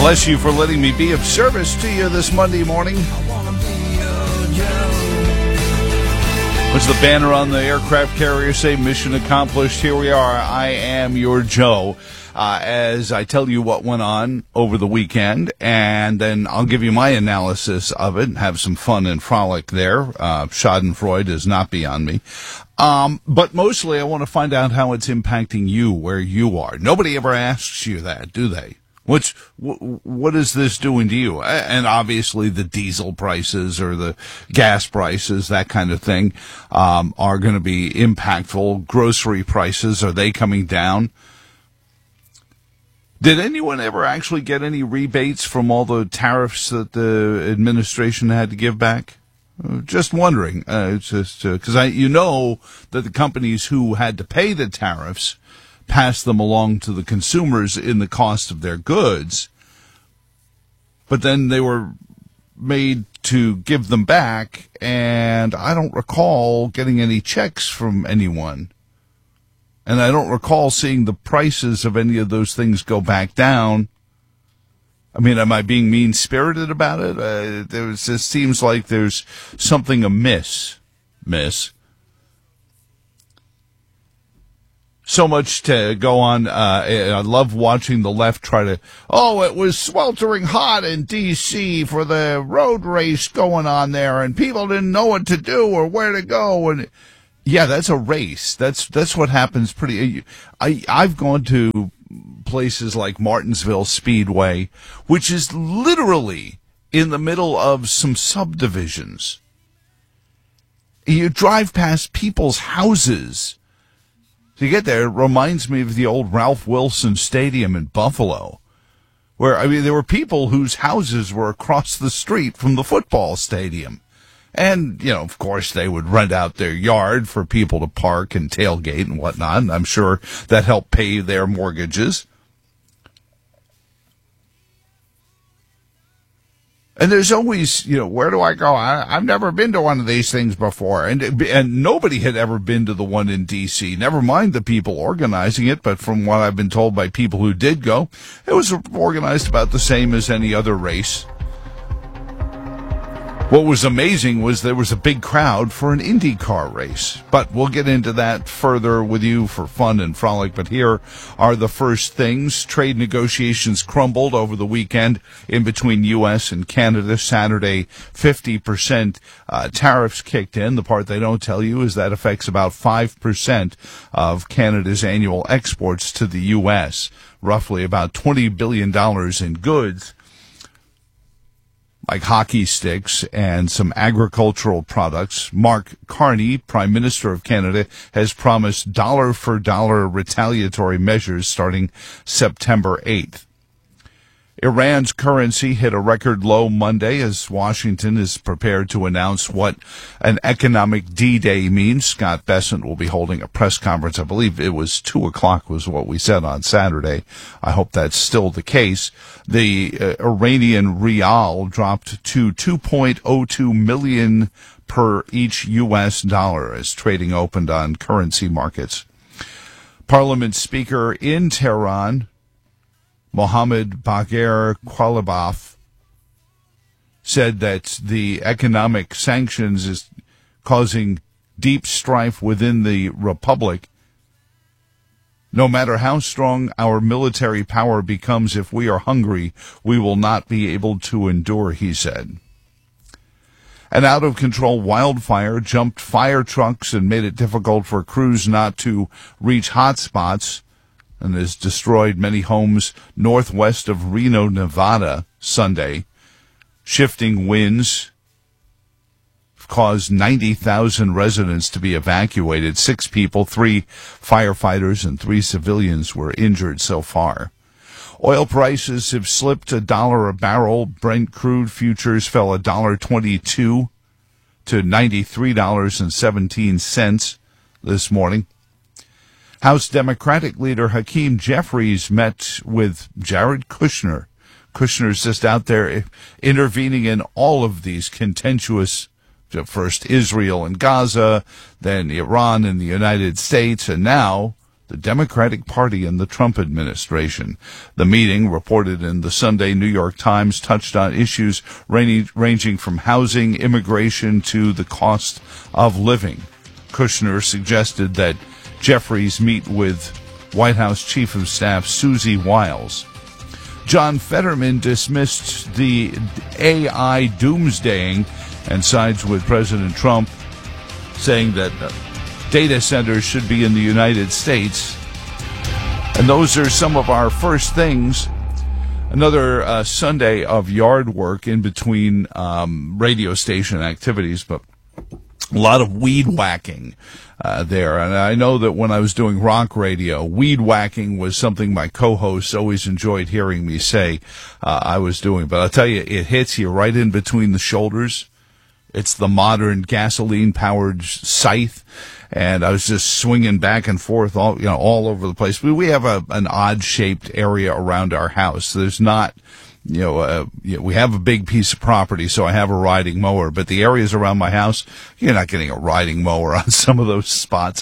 Bless you for letting me be of service to you this Monday morning. What's the banner on the aircraft carrier say? Mission accomplished. Here we are. I am your Joe. As I tell you what went on over the weekend, and then I'll give you my analysis of it and have some fun and frolic there. Schadenfreude is not beyond me. But mostly I want to find out how it's impacting you where you are. Nobody ever asks you that, do they? What is this doing to you? And obviously the diesel prices or the gas prices, that kind of thing, are going to be impactful. Grocery prices, are they coming down? Did anyone ever actually get any rebates from all the tariffs that the administration had to give back? Just wondering. It's just because you know that the companies who had to pay the tariffs pass them along to the consumers in the cost of their goods, but then they were made to give them back, and I don't recall getting any checks from anyone. And I don't recall seeing the prices of any of those things go back down. I mean, am I being mean-spirited about it? It seems like there's something amiss, miss. So much to go on. I love watching the left try to, it was sweltering hot in D.C. for the road race going on there, and people didn't know what to do or where to go. And yeah, that's a race. That's what happens I've gone to places like Martinsville Speedway, which is literally in the middle of some subdivisions. You drive past people's houses. So you get there, it reminds me of the old Ralph Wilson Stadium in Buffalo, where, there were people whose houses were across the street from the football stadium. And, of course, they would rent out their yard for people to park and tailgate and whatnot, and I'm sure that helped pay their mortgages. And there's always, where do I go? I've never been to one of these things before. And nobody had ever been to the one in D.C. Never mind the people organizing it, but from what I've been told by people who did go, it was organized about the same as any other race. What was amazing was there was a big crowd for an IndyCar race. But we'll get into that further with you for fun and frolic. But here are the first things. Trade negotiations crumbled over the weekend in between U.S. and Canada. Saturday, 50% tariffs kicked in. The part they don't tell you is that affects about 5% of Canada's annual exports to the U.S., roughly about $20 billion in goods, like hockey sticks and some agricultural products. Mark Carney, Prime Minister of Canada, has promised dollar-for-dollar retaliatory measures starting September 8th. Iran's currency hit a record low Monday as Washington is prepared to announce what an economic D-Day means. Scott Bessent will be holding a press conference. I believe it was 2 o'clock was what we said on Saturday. I hope that's still the case. The Iranian rial dropped to 2.02 million per each U.S. dollar as trading opened on currency markets. Parliament Speaker in Tehran, Mohammad Bagher Qualibaf, said that the economic sanctions is causing deep strife within the republic. No matter how strong our military power becomes, if we are hungry, we will not be able to endure, he said. An out-of-control wildfire jumped fire trucks and made it difficult for crews not to reach hot spots, and has destroyed many homes northwest of Reno, Nevada, Sunday. Shifting winds caused 90,000 residents to be evacuated. 6 people, 3 firefighters, and 3 civilians were injured so far. Oil prices have slipped $1 a barrel. Brent crude futures fell $1.22 to $93.17 this morning. House Democratic leader Hakeem Jeffries met with Jared Kushner. Kushner's just out there intervening in all of these contentious, first Israel and Gaza, then Iran and the United States, and now the Democratic Party and the Trump administration. The meeting, reported in the Sunday New York Times, touched on issues ranging from housing, immigration, to the cost of living. Kushner suggested that Jeffries meet with White House Chief of Staff Susie Wiles. John Fetterman dismissed the AI doomsdaying and sides with President Trump, saying that data centers should be in the United States. And those are some of our first things. Another Sunday of yard work in between radio station activities, but a lot of weed whacking there. And I know that when I was doing rock radio, weed whacking was something my co-hosts always enjoyed hearing me say I was doing. But I'll tell you, it hits you right in between the shoulders. It's the modern gasoline-powered scythe, and I was just swinging back and forth all over the place. We have an odd-shaped area around our house. There's not, we have a big piece of property, so I have a riding mower, but the areas around my house, you're not getting a riding mower on some of those spots.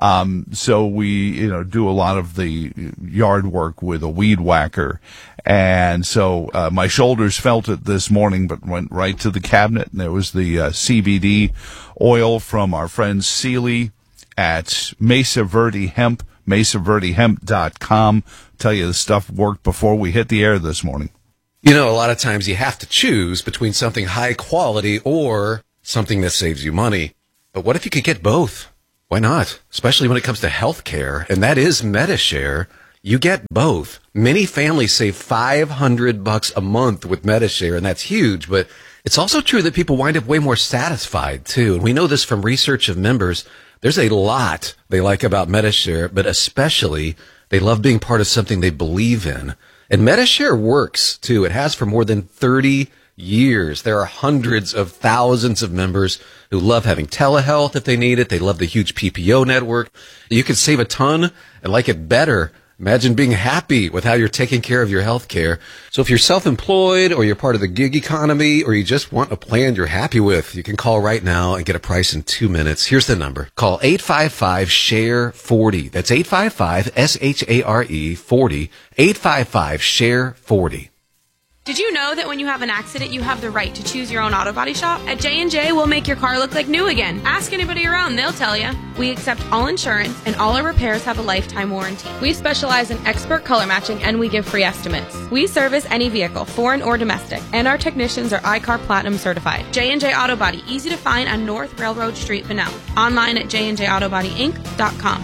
So we, do a lot of the yard work with a weed whacker. And so my shoulders felt it this morning, but went right to the cabinet, and there was the CBD oil from our friends Sealy at Mesa Verde Hemp, mesaverdehemp.com. Tell you, the stuff worked before we hit the air this morning. A lot of times you have to choose between something high quality or something that saves you money. But what if you could get both? Why not? Especially when it comes to health care, and that is Medi-Share. You get both. Many families save $500 a month with Medi-Share, and that's huge, but it's also true that people wind up way more satisfied, too. And we know this from research of members. There's a lot they like about Medi-Share, but especially they love being part of something they believe in. And Medi-Share works, too. It has for more than 30 years. There are hundreds of thousands of members who love having telehealth if they need it. They love the huge PPO network. You can save a ton and like it better. Imagine being happy with how you're taking care of your health care. So if you're self-employed or you're part of the gig economy or you just want a plan you're happy with, you can call right now and get a price in 2 minutes. Here's the number. Call 855-SHARE-40. That's 855-SHARE 40. 855-SHARE-40. Did you know that when you have an accident, you have the right to choose your own auto body shop? At J&J, we'll make your car look like new again. Ask anybody around, they'll tell you. We accept all insurance, and all our repairs have a lifetime warranty. We specialize in expert color matching, and we give free estimates. We service any vehicle, foreign or domestic, and our technicians are iCar Platinum certified. J&J Auto Body, easy to find on North Railroad Street, Pinellas. Online at jnjautobodyinc.com.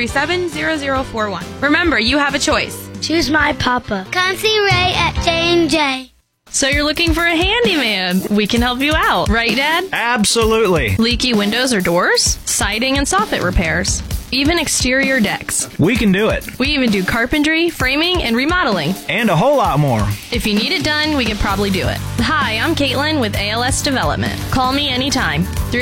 437-0041. Remember, you have a choice. Choose my papa. Come see Ray at J&J. So you're looking for a handyman. We can help you out. Right, Dad? Absolutely. Leaky windows or doors? Siding and soffit repairs. Even exterior decks. We can do it. We even do carpentry, framing, and remodeling. And a whole lot more. If you need it done, we can probably do it. Hi, I'm Caitlin with ALS Development. Call me anytime.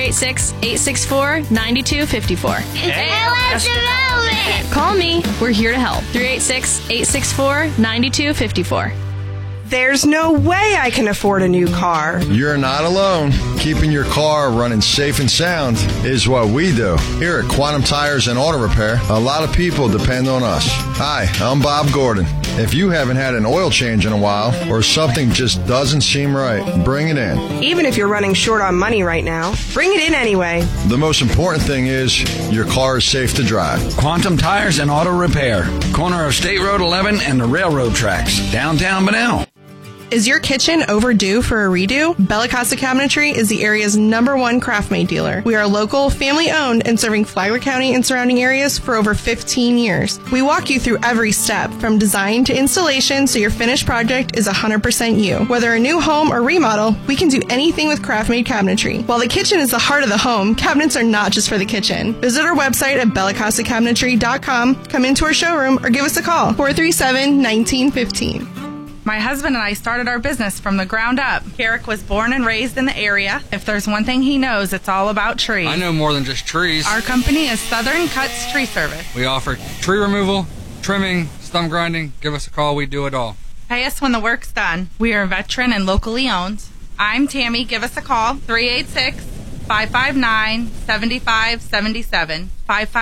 386-864-9254. ALS Development! Call me. We're here to help. 386-864-9254. There's no way I can afford a new car. You're not alone. Keeping your car running safe and sound is what we do. Here at Quantum Tires and Auto Repair, a lot of people depend on us. Hi, I'm Bob Gordon. If you haven't had an oil change in a while or something just doesn't seem right, bring it in. Even if you're running short on money right now, bring it in anyway. The most important thing is your car is safe to drive. Quantum Tires and Auto Repair. Corner of State Road 11 and the railroad tracks. Downtown Bunnell. Is your kitchen overdue for a redo? Bella Costa Cabinetry is the area's #1 craft-made dealer. We are local, family-owned, and serving Flagler County and surrounding areas for over 15 years. We walk you through every step, from design to installation, so your finished project is 100% you. Whether a new home or remodel, we can do anything with craft-made cabinetry. While the kitchen is the heart of the home, cabinets are not just for the kitchen. Visit our website at bellacostacabinetry.com, come into our showroom, or give us a call, 437-1915. My husband and I started our business from the ground up. Eric was born and raised in the area. If there's one thing he knows, it's all about trees. I know more than just trees. Our company is Southern Cuts Tree Service. We offer tree removal, trimming, stump grinding. Give us a call. We do it all. Pay us when the work's done. We are veteran and locally owned. I'm Tammy. Give us a call, 386 559-7577.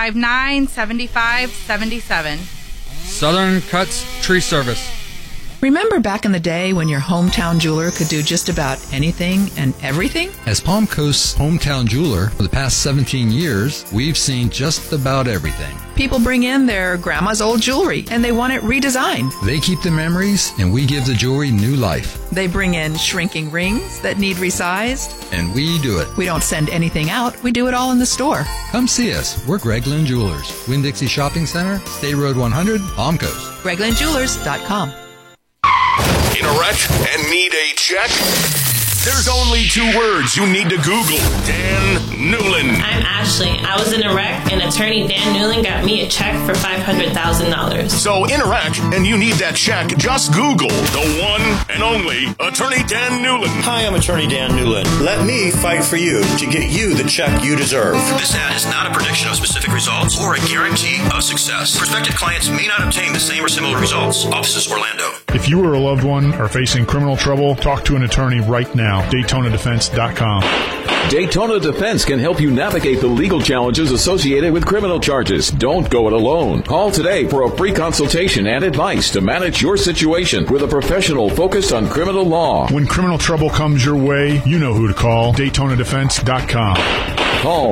559-7577. Southern Cuts Tree Service. Remember back in the day when your hometown jeweler could do just about anything and everything? As Palm Coast's hometown jeweler for the past 17 years, we've seen just about everything. People bring in their grandma's old jewelry and they want it redesigned. They keep the memories and we give the jewelry new life. They bring in shrinking rings that need resized. And we do it. We don't send anything out. We do it all in the store. Come see us. We're Gregland Jewelers. Winn-Dixie Shopping Center, State Road 100, Palm Coast. GreglandJewelers.com. In a wreck and need a check? There's only 2 words you need to Google. Dan Newlin. I'm Ashley. I was in a wreck, and attorney Dan Newlin got me a check for $500,000. So in a wreck and you need that check, just Google the one and only attorney Dan Newlin. Hi, I'm attorney Dan Newlin. Let me fight for you to get you the check you deserve. This ad is not a prediction of specific results or a guarantee of success. Prospective clients may not obtain the same or similar results. Offices Orlando. If you or a loved one are facing criminal trouble, talk to an attorney right now. DaytonaDefense.com. Daytona Defense can help you navigate the legal challenges associated with criminal charges. Don't go it alone. Call today for a free consultation and advice to manage your situation with a professional focused on criminal law. When criminal trouble comes your way, you know who to call. DaytonaDefense.com. Call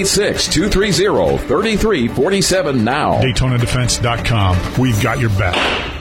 386-230-3347 now. DaytonaDefense.com. We've got your back.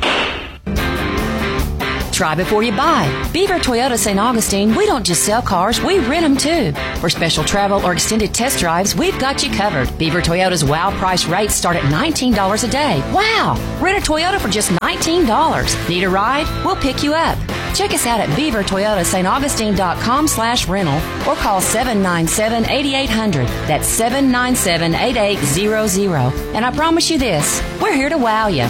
Try before you buy. Beaver Toyota St. Augustine, we don't just sell cars, we rent them too. For special travel or extended test drives, we've got you covered. Beaver Toyota's wow price rates start at $19 a day. Wow! Rent a Toyota for just $19. Need a ride? We'll pick you up. Check us out at beavertoyotastaugustine.com/rental or call 797-8800. That's 797-8800. And I promise you this, we're here to wow you.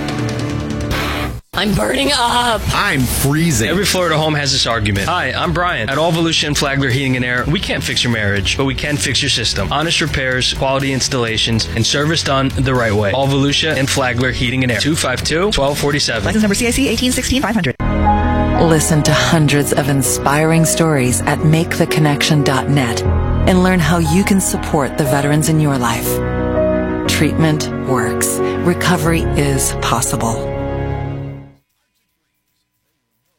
I'm burning up. I'm freezing. Every Florida home has this argument. Hi, I'm Brian. At All Volusia and Flagler Heating and Air, we can't fix your marriage, but we can fix your system. Honest repairs, quality installations, and service done the right way. All Volusia and Flagler Heating and Air. 252-1247. License number CIC 1816-500. Listen to hundreds of inspiring stories at MakeTheConnection.net and learn how you can support the veterans in your life. Treatment works. Recovery is possible.